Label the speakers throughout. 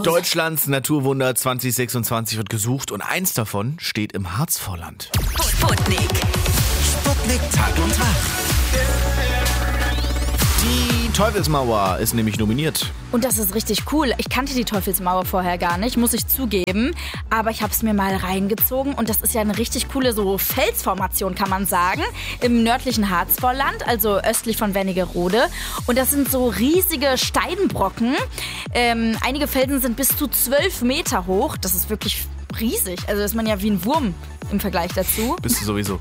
Speaker 1: Deutschlands Naturwunder 2026 wird gesucht und eins davon steht im Harzvorland.
Speaker 2: Sputnik.
Speaker 3: Sputnik Tag und Tag.
Speaker 1: Die Teufelsmauer ist nämlich nominiert.
Speaker 4: Und das ist richtig cool. Ich kannte die Teufelsmauer vorher gar nicht, muss ich zugeben. Aber ich habe es mir mal reingezogen und das ist ja eine richtig coole so Felsformation, kann man sagen. Im nördlichen Harzvorland, also östlich von Wernigerode. Und das sind so riesige Steinbrocken. Einige Felsen sind bis zu 12 Meter hoch. Das ist wirklich riesig. Also ist man ja wie ein Wurm im Vergleich dazu.
Speaker 1: Bist du sowieso.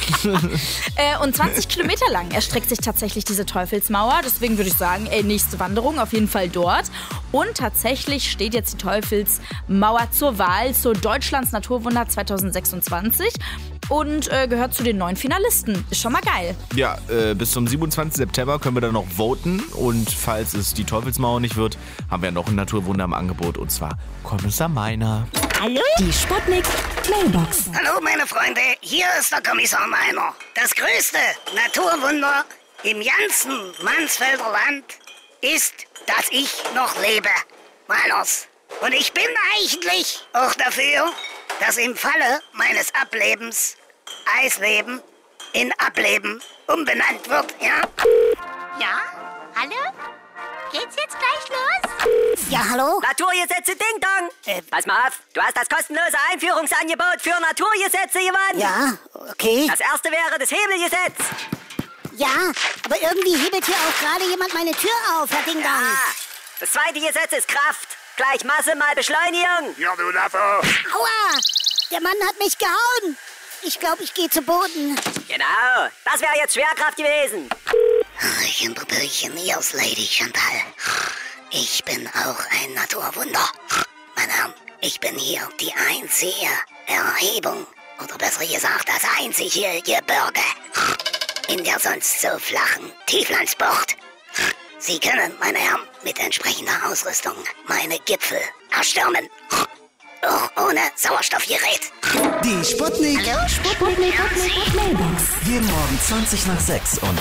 Speaker 4: Und 20 Kilometer lang erstreckt sich tatsächlich diese Teufelsmauer. Deswegen würde ich sagen, nächste Wanderung auf jeden Fall dort. Und tatsächlich steht jetzt die Teufelsmauer zur Wahl zur Deutschlands Naturwunder 2026 und gehört zu den 9 Finalisten. Ist schon mal geil.
Speaker 1: Ja, bis zum 27. September können wir dann noch voten. Und falls es die Teufelsmauer nicht wird, haben wir noch ein Naturwunder im Angebot. Und zwar Kommissar Meiner.
Speaker 2: Hallo? Die Sputnik Mailbox.
Speaker 5: Hallo meine Freunde, hier ist der Kommissar Meiner. Das größte Naturwunder im ganzen Mansfelder Land ist, dass ich noch lebe. Meiners. Und ich bin eigentlich auch dafür, dass im Falle meines Ablebens Eisleben in Ableben umbenannt wird, ja?
Speaker 6: Ja? Hallo? Geht's jetzt gleich los?
Speaker 5: Ja, hallo?
Speaker 7: Naturgesetze Ding Dong! Pass mal auf, du hast das kostenlose Einführungsangebot für Naturgesetze gewonnen!
Speaker 5: Ja, okay.
Speaker 7: Das erste wäre das Hebelgesetz!
Speaker 5: Ja, aber irgendwie hebelt hier auch gerade jemand meine Tür auf, Herr Ding Dong.
Speaker 7: Ja, das zweite Gesetz ist Kraft. Gleich Masse mal Beschleunigung.
Speaker 3: Ja, du Naffe.
Speaker 5: Aua! Der Mann hat mich gehauen. Ich glaube, ich gehe zu Boden.
Speaker 7: Genau, das wäre jetzt Schwerkraft gewesen.
Speaker 5: Hallöchen, hier ist Lady Chantal. Ich bin auch ein Naturwunder. Meine Herren, ich bin hier die einzige Erhebung, oder besser gesagt, das einzige Gebirge in der sonst so flachen Tieflandsbucht. Sie können, meine Herren, mit entsprechender Ausrüstung meine Gipfel erstürmen. Auch ohne Sauerstoffgerät.
Speaker 3: Die Sputnik.
Speaker 2: Sputnik Mailbox.
Speaker 3: Jeden Morgen 20 nach 6 und